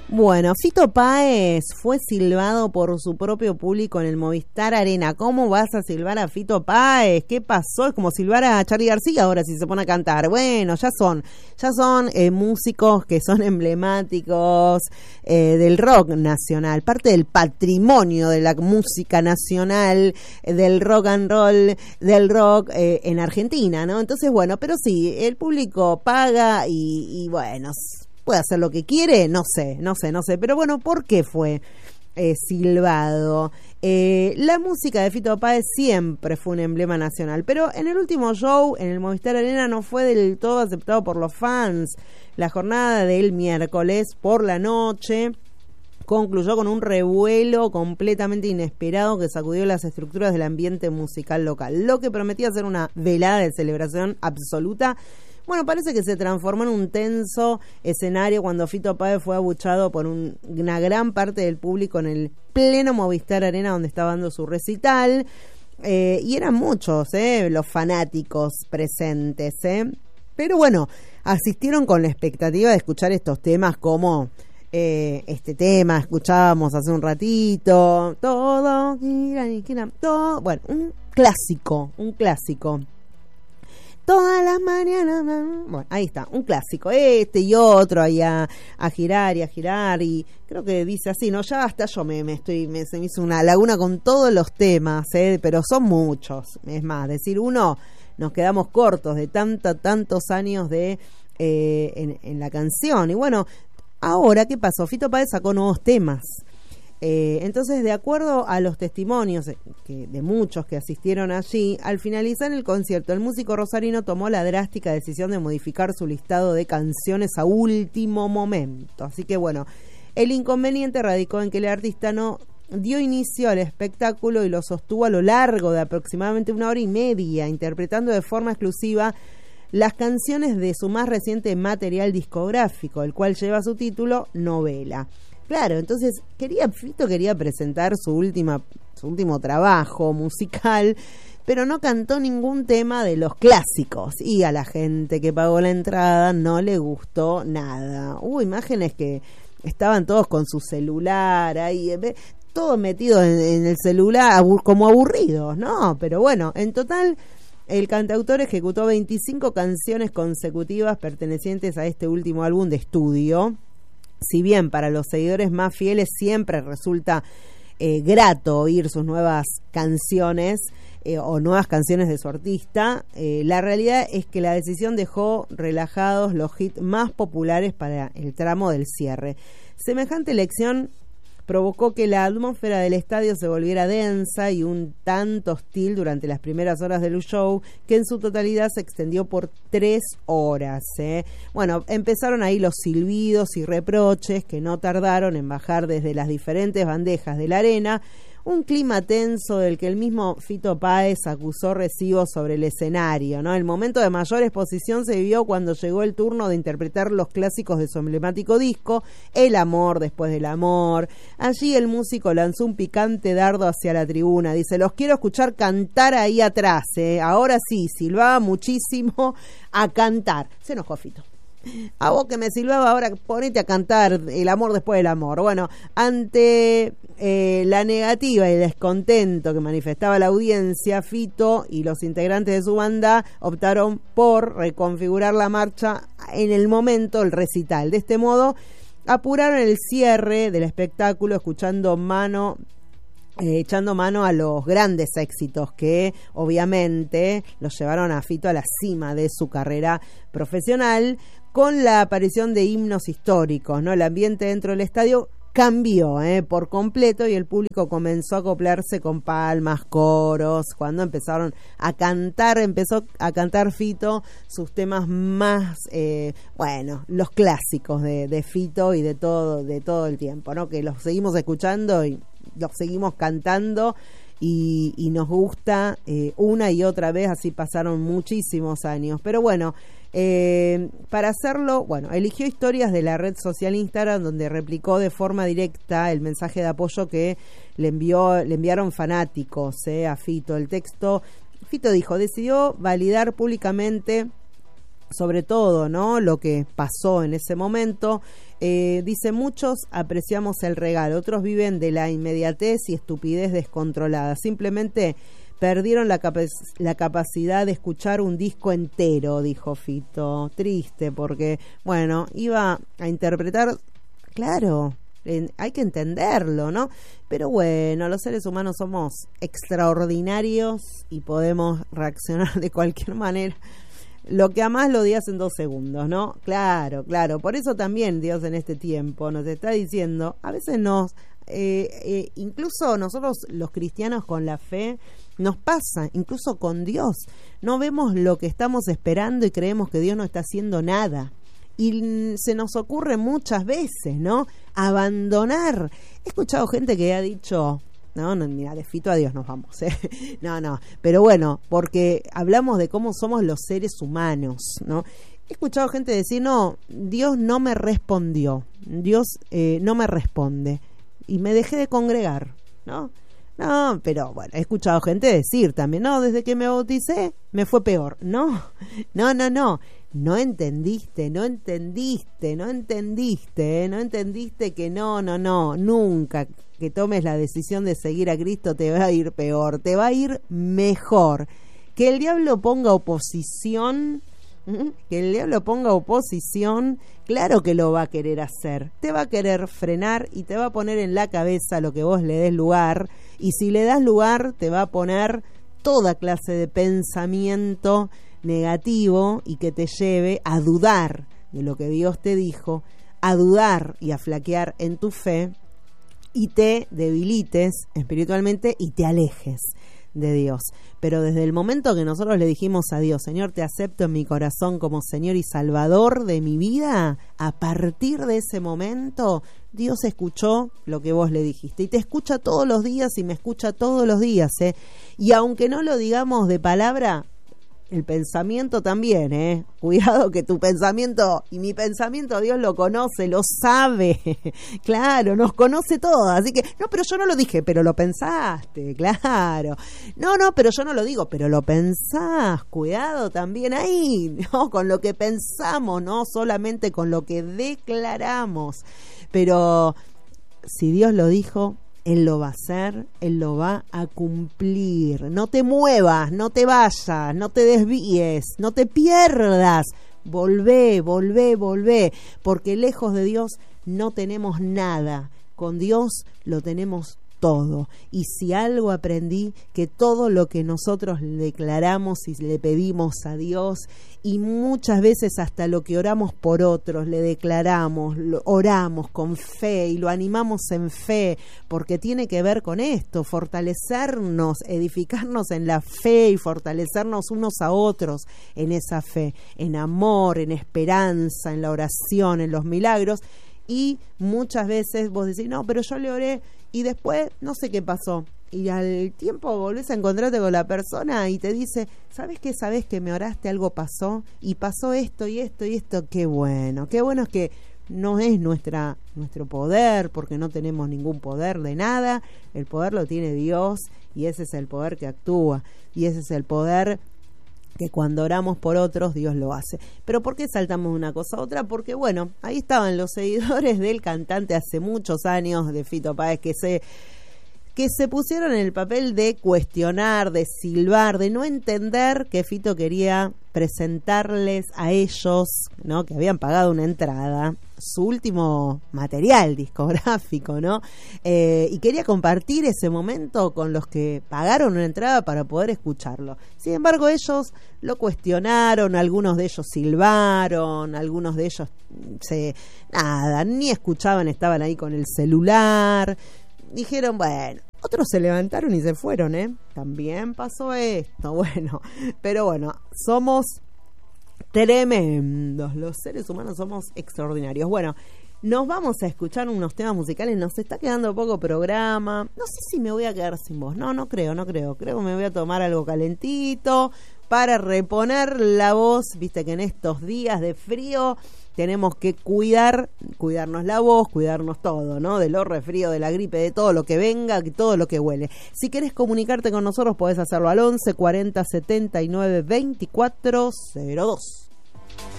Bueno, Fito Páez fue silbado por su propio público en el Movistar Arena. ¿Cómo vas a silbar a Fito Páez? ¿Qué pasó? Es como silbar a Charly García ahora si se pone a cantar. Bueno, ya son músicos que son emblemáticos del rock nacional, parte del patrimonio de la música nacional, del rock and roll, del rock en Argentina, ¿no? Entonces, bueno, pero sí, el público paga y bueno, puede hacer lo que quiere, no sé, pero bueno, ¿por qué fue silbado? La música de Fito Páez siempre fue un emblema nacional, pero en el último show, en el Movistar Arena, no fue del todo aceptado por los fans. La jornada del miércoles por la noche concluyó con un revuelo completamente inesperado que sacudió las estructuras del ambiente musical local. Lo que prometía ser una velada de celebración absoluta, bueno, parece que se transformó en un tenso escenario cuando Fito Páez fue abuchado por una gran parte del público en el pleno Movistar Arena donde estaba dando su recital. Y eran muchos los fanáticos presentes. Pero bueno, asistieron con la expectativa de escuchar estos temas como este tema escuchábamos hace un ratito. Todo, todo. Bueno, un clásico. Todas las mañanas, bueno, ahí está, un clásico, este y otro, ahí a girar y creo que dice así, ¿no? Ya hasta yo se me hizo una laguna con todos los temas, pero son muchos, es más, decir uno, nos quedamos cortos de tantos años de en la canción, y bueno, ahora, ¿qué pasó? Fito Páez sacó nuevos temas. Entonces, de acuerdo a los testimonios de muchos que asistieron allí, al finalizar el concierto, el músico rosarino tomó la drástica decisión de modificar su listado de canciones a último momento. Así que bueno, el inconveniente radicó en que el artista no dio inicio al espectáculo y lo sostuvo a lo largo de aproximadamente 1 hora y media, interpretando de forma exclusiva las canciones de su más reciente material discográfico, el cual lleva su título Novela. Claro, entonces Fito quería presentar su último trabajo musical, pero no cantó ningún tema de los clásicos y a la gente que pagó la entrada no le gustó nada. Hubo imágenes que estaban todos con su celular ahí, todos metidos en el celular como aburridos, ¿no? Pero bueno, en total el cantautor ejecutó 25 canciones consecutivas pertenecientes a este último álbum de estudio. Si bien para los seguidores más fieles siempre resulta grato oír sus nuevas canciones o nuevas canciones de su artista, la realidad es que la decisión dejó relajados los hits más populares para el tramo del cierre. Semejante elección provocó que la atmósfera del estadio se volviera densa y un tanto hostil durante las primeras horas del show, que en su totalidad se extendió por 3 horas. Bueno, empezaron ahí los silbidos y reproches que no tardaron en bajar desde las diferentes bandejas de la arena, un clima tenso del que el mismo Fito Páez acusó recibos sobre el escenario, ¿no? El momento de mayor exposición se vivió cuando llegó el turno de interpretar los clásicos de su emblemático disco, El amor después del amor. Allí el músico lanzó un picante dardo hacia la tribuna, dice, los quiero escuchar cantar ahí atrás, ahora sí, silbaba muchísimo, a cantar. Se enojó Fito. A vos que me silbaba, ahora ponete a cantar El amor después del amor. Bueno, ante la negativa y descontento que manifestaba la audiencia, Fito y los integrantes de su banda optaron por reconfigurar la marcha en el momento, el recital. De este modo, apuraron el cierre del espectáculo echando mano a los grandes éxitos que obviamente los llevaron a Fito a la cima de su carrera profesional, con la aparición de himnos históricos, ¿no? El ambiente dentro del estadio cambió por completo y el público comenzó a acoplarse con palmas, coros, cuando empezó a cantar Fito sus temas más, los clásicos de Fito y de todo el tiempo, ¿no? Que los seguimos escuchando y los seguimos cantando y nos gusta una y otra vez, así pasaron muchísimos años, pero bueno, para hacerlo, eligió historias de la red social Instagram, donde replicó de forma directa el mensaje de apoyo que le enviaron fanáticos a Fito. El texto, Fito dijo, decidió validar públicamente sobre todo, ¿no?, lo que pasó en ese momento. Dice, muchos apreciamos el regalo, otros viven de la inmediatez y estupidez descontrolada. Simplemente perdieron la capacidad de escuchar un disco entero, dijo Fito. Triste, porque, bueno, iba a interpretar, claro, hay que entenderlo, ¿no? Pero bueno, los seres humanos somos extraordinarios y podemos reaccionar de cualquier manera. Lo que amás lo odias en 2 segundos, ¿no? Claro, claro. Por eso también Dios en este tiempo nos está diciendo, a veces incluso nosotros los cristianos con la fe, nos pasa, incluso con Dios. No vemos lo que estamos esperando y creemos que Dios no está haciendo nada. Y se nos ocurre muchas veces, ¿no?, abandonar. He escuchado gente que ha dicho... No, mira, de Fito a Dios nos vamos, ¿eh? No, pero bueno, porque hablamos de cómo somos los seres humanos, ¿no? He escuchado gente decir, no, Dios no me respondió, Dios no me responde, y me dejé de congregar, ¿no? No, pero bueno, he escuchado gente decir también, no, desde que me bauticé me fue peor. No entendiste que no, nunca que tomes la decisión de seguir a Cristo te va a ir peor, te va a ir mejor. Que el diablo ponga oposición, claro que lo va a querer hacer, te va a querer frenar y te va a poner en la cabeza lo que vos le des lugar, y si le das lugar te va a poner toda clase de pensamiento negativo y que te lleve a dudar de lo que Dios te dijo, a dudar y a flaquear en tu fe, y te debilites espiritualmente y te alejes de Dios. Pero desde el momento que nosotros le dijimos a Dios, Señor, te acepto en mi corazón como Señor y Salvador de mi vida, a partir de ese momento Dios escuchó lo que vos le dijiste, y te escucha todos los días y me escucha todos los días, y aunque no lo digamos de palabra, el pensamiento también, cuidado, que tu pensamiento y mi pensamiento Dios lo conoce, lo sabe, claro, nos conoce todo, así que, no, pero yo no lo dije, pero lo pensaste, claro, no, pero yo no lo digo, pero lo pensás, cuidado también ahí, ¿no?, con lo que pensamos, no solamente con lo que declaramos, pero si Dios lo dijo, Él lo va a hacer, Él lo va a cumplir. No te muevas, no te vayas, no te desvíes, no te pierdas. Volvé, porque lejos de Dios no tenemos nada. Con Dios lo tenemos todo. Y si algo aprendí, que todo lo que nosotros declaramos y le pedimos a Dios, y muchas veces hasta lo que oramos por otros, le declaramos, lo oramos con fe y lo animamos en fe, porque tiene que ver con esto, fortalecernos, edificarnos en la fe y fortalecernos unos a otros en esa fe, en amor, en esperanza, en la oración, en los milagros. Y muchas veces vos decís, no, pero yo le oré y después no sé qué pasó. Y al tiempo volvés a encontrarte con la persona y te dice, ¿sabes que me oraste, algo pasó? Y pasó esto y esto y esto. Qué bueno es que no es nuestro poder, porque no tenemos ningún poder de nada. El poder lo tiene Dios, y ese es el poder que actúa, y ese es el poder que cuando oramos por otros, Dios lo hace. Pero ¿por qué saltamos de una cosa a otra? Porque bueno, ahí estaban los seguidores del cantante hace muchos años, de Fito Páez, que se pusieron en el papel de cuestionar, de silbar, de no entender que Fito quería presentarles a ellos, ¿no?, que habían pagado una entrada, su último material discográfico, ¿no? Y quería compartir ese momento con los que pagaron una entrada para poder escucharlo. Sin embargo, ellos lo cuestionaron, algunos de ellos silbaron, algunos de ellos ni escuchaban, estaban ahí con el celular. Dijeron, bueno, otros se levantaron y se fueron, también pasó esto, bueno, pero bueno, somos tremendos, los seres humanos somos extraordinarios. Bueno, nos vamos a escuchar unos temas musicales, nos está quedando poco programa, no sé si me voy a quedar sin voz, no creo que me voy a tomar algo calentito para reponer la voz, viste que en estos días de frío tenemos que cuidarnos la voz, cuidarnos todo, ¿no? Del resfrío, de la gripe, de todo lo que venga, de todo lo que huele. Si querés comunicarte con nosotros, podés hacerlo al 11 40 79 24 02.